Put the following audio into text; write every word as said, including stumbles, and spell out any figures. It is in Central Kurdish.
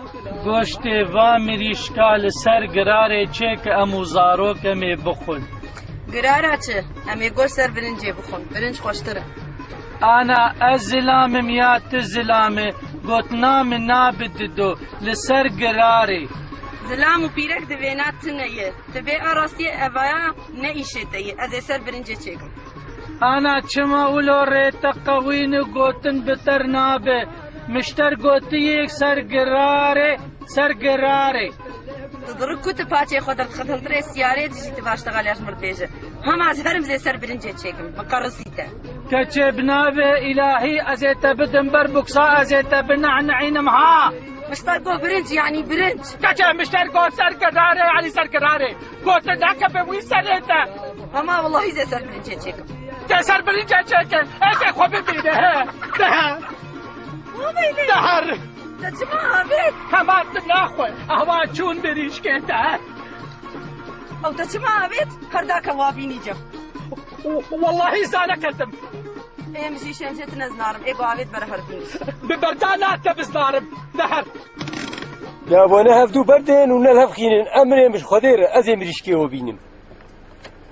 گۆشتێ وا مریشکا لەسەر گرارێ چێ کە ئەموو زارۆکەمێ بخۆن. گرارە چ؟ ئەمێ گۆشت سەر برنجێ بخۆن، برنج خۆشترە. ئانا ئەس زلامم یا تو زلامێ گوتنامە نابددۆ لەسەر گرارێ. زلام و پیرەک دەوێنات تنەیە، تبێ ئاڕاستیە ئەڤایە نەئیشێتەیە، ئەزێ سەر برنجێ چێکم. ئانا چما ولۆ ڕێتە قەوینە گوتن بتەر نابێ، مشتەر گوتیەک سەر گرارێ سەر گرارێ. تضرك كنت باتي خدر خدر تري سيارات جيت باش تغاليش مرتجه هم از هرم زي سر برنجه تشيكم مقرصيته كتبنا الهي ازيت بدن بربكسا ازيت بنعنعين معها مشتركو برنج يعني برنج كتب مشتركو سر كراري يعني سر كراري قلت ذاك بوي سريته اما والله زي سر برنجه تشيكم سر برنجه تشيكم ايش خو ببينه ده دهر تجمع بيت كمان ناخوي اهوا چون بريش كده او تجمع بيت هرداك وابيني جو والله زانا كذب ايه مشي شمشت نزنارم ايه قاعد برهر ببردانات بزنارم نهر يا وانا هفدو بردين ونلهف خينين امري مش خدير ازي مريشكي وبينم